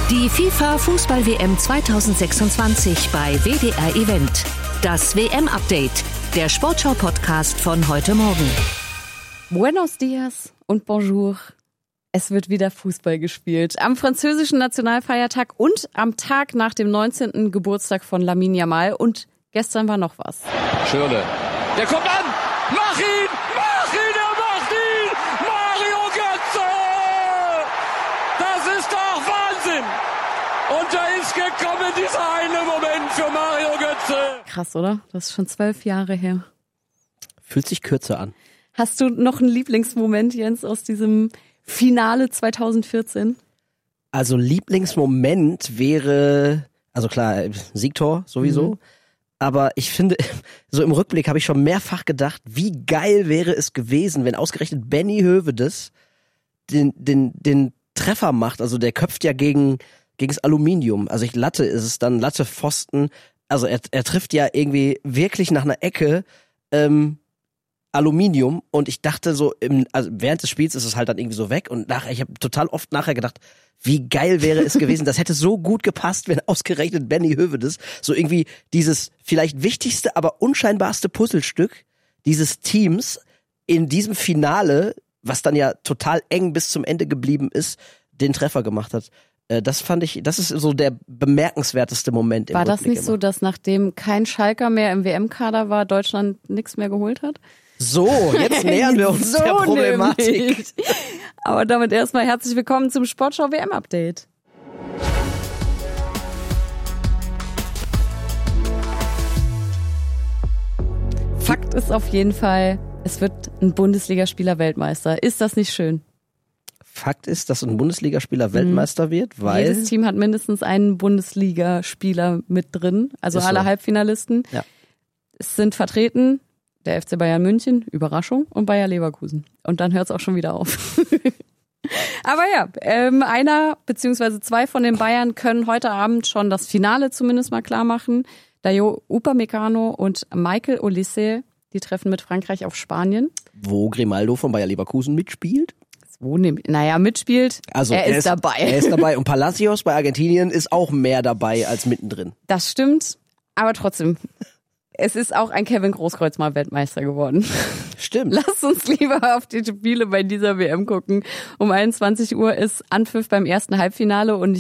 Die FIFA-Fußball-WM 2026 bei WDR Event. Das WM-Update, der Sportschau-Podcast von heute Morgen. Buenos dias und bonjour. Es wird wieder Fußball gespielt. Am französischen Nationalfeiertag und am Tag nach dem 19. Geburtstag von Lamine Yamal. Und gestern war noch was. Schürrle, der kommt an! Mach ihn! Mach ihn! Er macht ihn! Mario Götze! Das ist doch Wahnsinn! Und da ist gekommen dieser eine Moment für Mario Götze. Krass, oder? Das ist schon 12 Jahre her. Fühlt sich kürzer an. Hast du noch einen Lieblingsmoment, Jens, aus diesem Finale 2014? Also Lieblingsmoment wäre, also klar, Siegtor sowieso. Aber ich finde, so im Rückblick habe ich schon mehrfach gedacht, wie geil wäre es gewesen, wenn ausgerechnet Benny Hövedes den Treffer macht. Also der köpft ja gegens Aluminium. Also Latte ist es dann, Latte, Pfosten. Also er trifft ja irgendwie wirklich nach einer Ecke Aluminium. Und ich dachte so, also während des Spiels ist es halt dann irgendwie so weg. Und ich habe total oft nachher gedacht, wie geil wäre es gewesen. Das hätte so gut gepasst, wenn ausgerechnet Benny Hövedes so irgendwie dieses vielleicht wichtigste, aber unscheinbarste Puzzlestück dieses Teams in diesem Finale, was dann ja total eng bis zum Ende geblieben ist, den Treffer gemacht hat. Das fand ich, das ist so der bemerkenswerteste Moment im Rückblick. War das nicht so, dass nachdem kein Schalker mehr im WM-Kader war, Deutschland nichts mehr geholt hat? So, jetzt nähern wir uns der Problematik. Nämlich. Aber damit erstmal herzlich willkommen zum Sportschau WM-Update. Fakt ist auf jeden Fall, es wird ein Bundesligaspieler Weltmeister. Ist das nicht schön? Fakt ist, dass ein Bundesligaspieler Weltmeister wird, weil jedes Team hat mindestens einen Bundesligaspieler mit drin, also alle so. Halbfinalisten. Ja. Es sind vertreten der FC Bayern München, Überraschung, und Bayer Leverkusen. Und dann hört es auch schon wieder auf. Aber ja, einer bzw. zwei von den Bayern können heute Abend schon das Finale zumindest mal klar machen. Dayot Upamecano und Michael Olise, die treffen mit Frankreich auf Spanien. Wo Grimaldo von Bayer Leverkusen mitspielt. Mitspielt. Also er ist dabei. Er ist dabei. Und Palacios bei Argentinien ist auch mehr dabei als mittendrin. Das stimmt, aber trotzdem. Es ist auch ein Kevin Großkreuz mal Weltmeister geworden. Stimmt. Lass uns lieber auf die Spiele bei dieser WM gucken. Um 21 Uhr ist Anpfiff beim ersten Halbfinale und